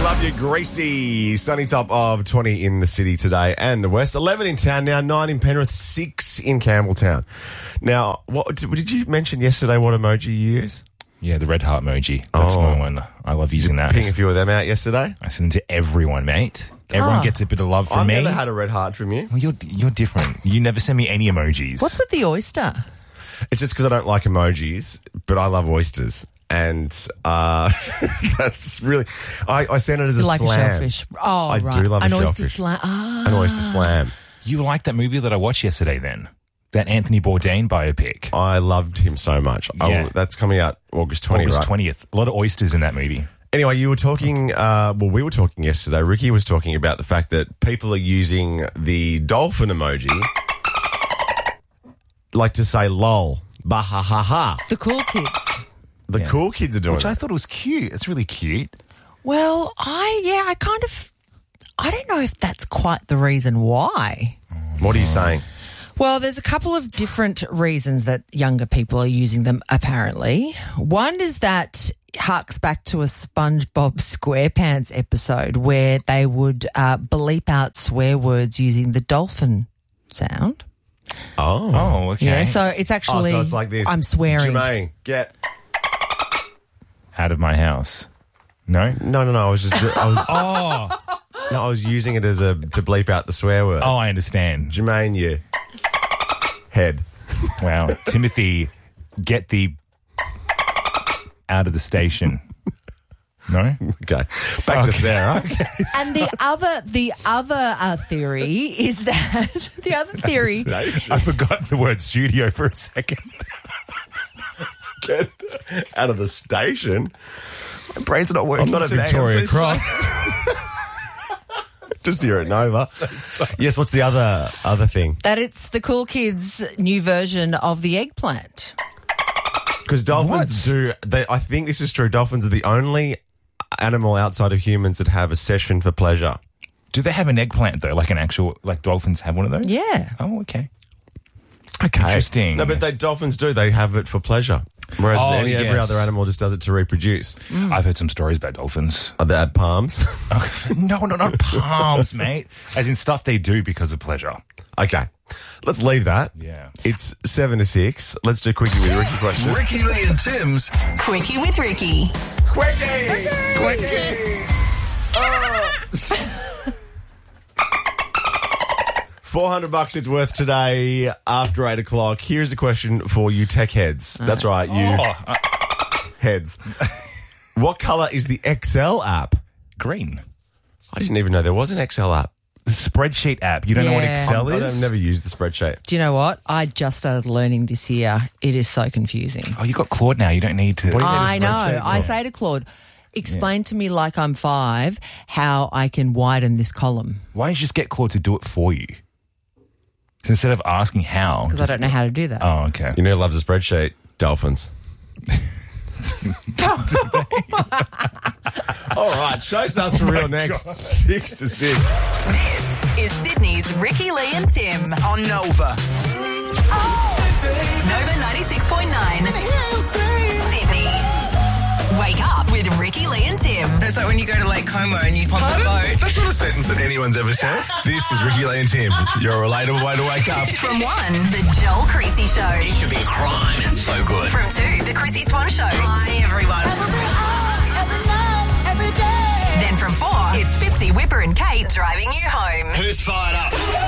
Love you, greasy. Sunny top of 20 in the city today and the west. 11 in town now, 9 in Penrith, 6 in Campbelltown. Now, what did you mention yesterday what emoji you use? Yeah, the red heart emoji. That's my one. I love using that. Ping a few of them out yesterday? I send them to everyone, mate. Everyone gets a bit of love from me. I've never had a red heart from you. Well, you're different. You never send me any emojis. What's with the oyster? It's just because I don't like emojis, but I love oysters. And that's really... I send it as a like slam. A shellfish. Oh, I right. do love an a oyster shellfish. slam. An oyster slam. You like that movie that I watched yesterday then? That Anthony Bourdain biopic. I loved him so much. Yeah. That's coming out August 20th, August right? 20th. A lot of oysters in that movie. Anyway, you were talking, we were talking yesterday. Ricky was talking about the fact that people are using the dolphin emoji like to say lol, bah ha ha ha. The cool kids. The cool kids are doing Which I it. thought was cute. It's really cute. Well, I don't know if that's quite the reason why. What are you saying? Well, there's a couple of different reasons that younger people are using them, apparently. One is that harks back to a SpongeBob SquarePants episode where they would bleep out swear words using the dolphin sound. Oh, okay. Yeah, so it's actually, so it's like this. I'm swearing. Jermaine, get... Out of my house. No? No, I was just... I was using it as to bleep out the swear word. Oh, I understand. Jermaine, you... head. Wow. Timothy, get the... out of the station. No? Okay. Back to Sarah. And the other theory is that the other theory. I forgot the word studio for a second. Get out of the station. My brain's not working. I'm not at today. Victoria I'm so Cross. Just here at Nova. Yes, what's the other thing? That it's the cool kids' new version of the eggplant. Because dolphins I think this is true. Dolphins are the only animal outside of humans that have a session for pleasure. Do they have an eggplant though? Like an actual, like dolphins have one of those? Yeah. Oh, okay. Okay. Interesting. No, but dolphins do. They have it for pleasure. Whereas every yes. other animal just does it to reproduce. I've heard some stories about dolphins. Are they at palms? No, not palms, mate. As in stuff they do because of pleasure. Okay. Let's leave that. Yeah. It's 7 to 6. Let's do Quickie with Ricky question. Ricky Lee and Tim's Quickie with Ricky. Quickie! $400 it's worth today after 8 o'clock. Here's a question for you tech heads. That's right, you heads. What colour is the Excel app? Green. I didn't even know there was an Excel app. The spreadsheet app. You don't know what Yeah. Excel is? I've never used the spreadsheet. Do you know what? I just started learning this year. It is so confusing. Oh, you got Claude now. You don't need to. What do you need a I know. spreadsheet I for? say to Claude, explain to me like I'm 5 how I can widen this column. Why don't you just get Claude to do it for you? So instead of asking how. Because I don't know how to do that. Oh, okay. You know who loves a spreadsheet? Dolphins. All right, show starts for real next. 6 to 6. This is Sydney's Ricky Lee and Tim. on Nova. Nova 96.9. Sydney. Wake up with Ricky Lee and Tim. It's like when you go to Lake Como and you pop the boat. That's not a sentence that anyone's ever said. This is Ricky Lee and Tim. Your relatable way to wake up. From 1, the Joel Creasy Show. Should be a crime. It's so good. From 2, the Chrissy Swan Show. Hi, everyone. Then from 4, it's Fitzy, Whipper and Kate driving you home. Who's fired up?